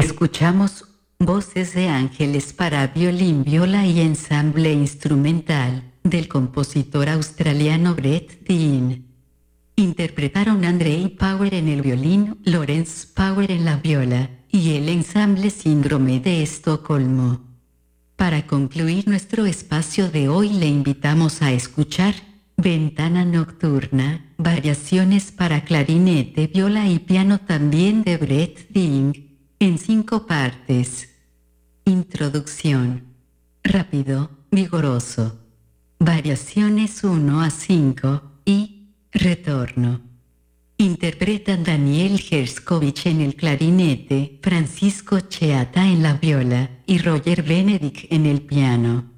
Escuchamos voces de ángeles para violín, viola y ensamble instrumental del compositor australiano Brett Dean. Interpretaron Andrei Power en el violín, Lawrence Power en la viola y el ensamble Síndrome de Estocolmo. Para concluir nuestro espacio de hoy le invitamos a escuchar Ventana Nocturna, variaciones para clarinete, viola y piano también de Brett Dean, en 5 partes. Introducción. Rápido, vigoroso. Variaciones 1 a 5 y retorno. Interpretan Daniel Herskovich en el clarinete, Francisco Cheata en la viola y Roger Benedict en el piano.